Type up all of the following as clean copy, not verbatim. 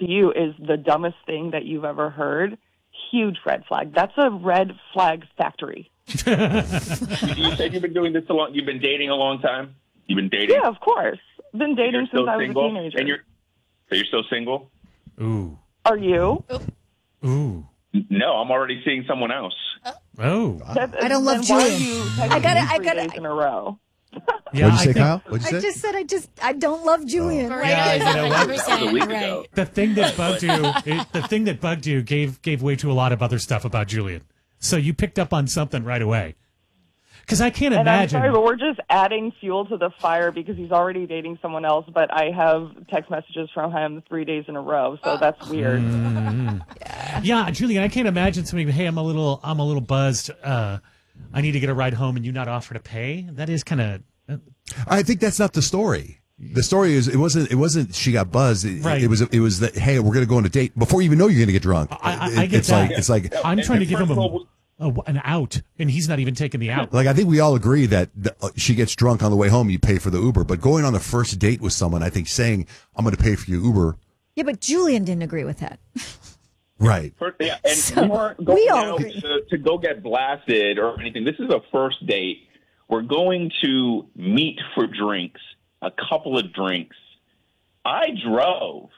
you is the dumbest thing that you've ever heard. Huge red flag. That's a red flag factory. You said you've been doing this a long. You've been dating a long time. You've been dating. Yeah, of course. Been dating since I was single? a teenager. And you're still single? Ooh. Are you? Ooh. No, I'm already seeing someone else. Oh. I don't love Julian. I got days in a row. Yeah, What'd you say, Kyle? What'd you say? I just said I don't love Julian. Right. Yeah, you know what? That was a week ago. The thing that bugged you gave way to a lot of other stuff about Julian. So you picked up on something right away. Because I can't imagine. I'm sorry, but we're just adding fuel to the fire because he's already dating someone else. But I have text messages from him 3 days in a row, so that's weird. Yeah, Julian, I can't imagine somebody. Hey, I'm a little buzzed. I need to get a ride home, and you not offer to pay. That is kind of. I think that's not the story. The story is it wasn't she got buzzed. Right. It was that, hey, we're going to go on a date before you even know you're going to get drunk. I get that. It's like I'm trying to give him an out, and he's not even taking the out. Like, I think we all agree that she gets drunk on the way home, you pay for the Uber. But going on a first date with someone, I think saying, I'm going to pay for your Uber. Yeah, but Julian didn't agree with that. Right. Yeah, and So, we weren't we going all out agree. to go get blasted or anything. This is a first date. We're going to meet for drinks, a couple of drinks. I drove,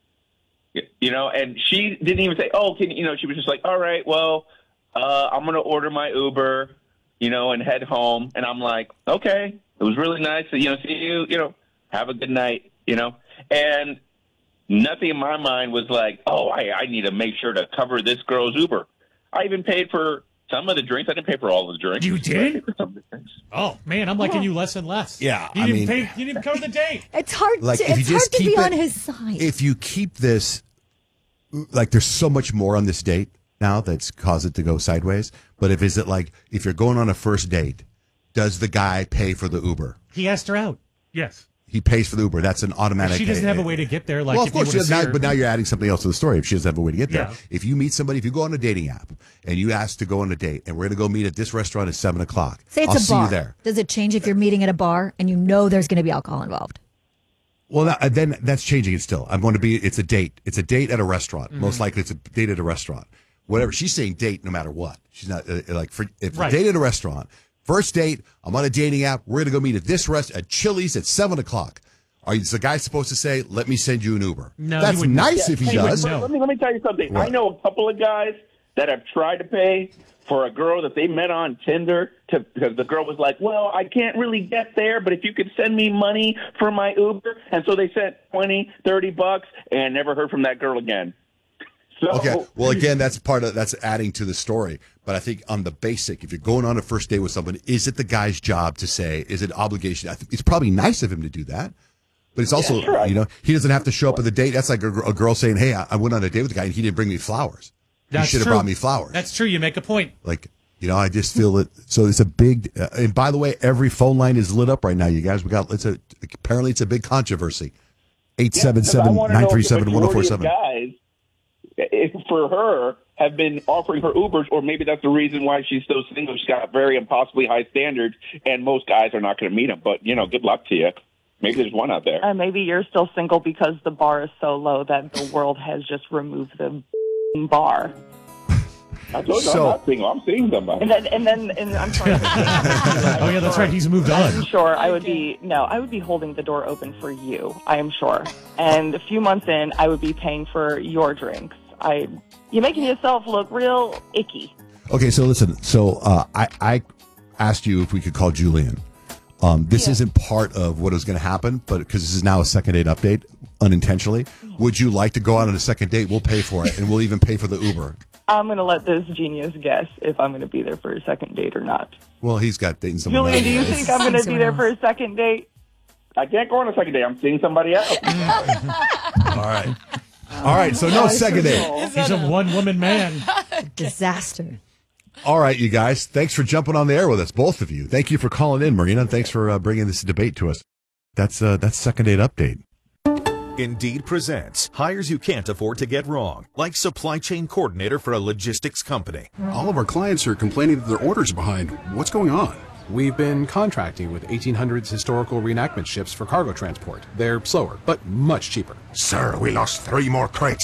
and she didn't even say, oh, she was just like, all right, well, I'm going to order my Uber, and head home. And I'm like, okay, it was really nice to, see you, have a good night, and nothing in my mind was like, oh, I need to make sure to cover this girl's Uber. I even paid for some of the drinks. I didn't pay for all of the drinks. You did? I paid for some of the drinks. Oh man, I'm liking you less and less. Yeah, you didn't cover the date. It's hard. Like, if you It's hard just to keep be it- on his side. If you keep this, like, there's so much more on this date now that's caused it to go sideways. But if you're going on a first date, does the guy pay for the Uber? He asked her out. Yes. He pays for the Uber. That's an automatic. She doesn't have a way to get there. Like, well, of if you course, were to see her. but now you're adding something else to the story. If she doesn't have a way to get there, Yeah. if you meet somebody, if you go on a dating app and you ask to go on a date, and we're going to go meet at this restaurant at 7:00, Say it's I'll a see bar. you there. Does it change if you're meeting at a bar and you know there's going to be alcohol involved? Well, then that's changing it still. It's a date. It's a date at a restaurant. Most likely it's a date at a restaurant. Whatever. She's saying date no matter what. She's not if Right. date at a restaurant. First date, I'm on a dating app. We're going to go meet at this at Chili's at 7:00. Is the guy supposed to say, let me send you an Uber? No, That's he wouldn't. nice if he does. No. Let me tell you something. What? I know a couple of guys that have tried to pay for a girl that they met on Tinder because the girl was like, well, I can't really get there, but if you could send me money for my Uber. And so they sent $20-$30 and never heard from that girl again. So, Okay. Well, again, that's adding to the story. But I think on the basic, if you're going on a first date with someone, is it the guy's job to say, is it obligation? I think it's probably nice of him to do that. But it's also, he doesn't have to show up at the date. That's like a girl saying, hey, I went on a date with a guy and he didn't bring me flowers. That's He should have true. brought me flowers. That's true. You make a point. Like, I just feel it. So it's a big, and by the way, every phone line is lit up right now, you guys. Apparently it's a big controversy. 877-937-1047. Guys, for her, have been offering her Ubers, or maybe that's the reason why she's so single. She's got very impossibly high standards, and most guys are not going to meet them. But, good luck to you. Maybe there's one out there. Maybe you're still single because the bar is so low that the world has just removed the bar. I told you I'm not single. I'm seeing somebody. And I'm sorry. Oh yeah, that's right. He's moved I'm on. sure I would be holding the door open for you. I am sure. And a few months in, I would be paying for your drinks. You're making yourself look real icky. Okay, so listen. So I asked you if we could call Julian. This isn't part of what was going to happen, but because this is now a second date update, unintentionally. Would you like to go out on a second date? We'll pay for it, and we'll even pay for the Uber. I'm going to let this genius guess if I'm going to be there for a second date or not. Well, he's got dating someone Julian, else. do you think I'm going to be there for a second date? I can't go on a second date. I'm seeing somebody else. All right, so no second date. He's a one-woman man. Disaster. All right, you guys. Thanks for jumping on the air with us, both of you. Thank you for calling in, Marina, and thanks for bringing this debate to us. That's second date update. Indeed presents hires you can't afford to get wrong, like supply chain coordinator for a logistics company. All of our clients are complaining that their orders are behind. What's going on? We've been contracting with 1800s historical reenactment ships for cargo transport. They're slower, but much cheaper. Sir, we lost 3 more crates